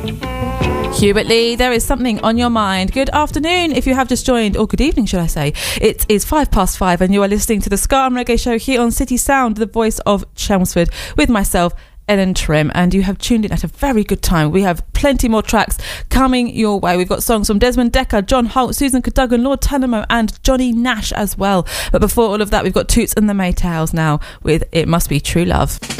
Hubert Lee, there is something on your mind. Good afternoon if you have just joined, or good evening should I say. It is 5:05 and you are listening to the Ska and Reggae Show here on City Sound, the voice of Chelmsford, with myself, Ellen Trim, and you have tuned in at a very good time. We have plenty more tracks coming your way. We've got songs from Desmond Dekker, John Holt, Susan Cadogan, Lord Tanamo and Johnny Nash as well. But before all of that, we've got Toots and the Maytals now with It Must Be True Love.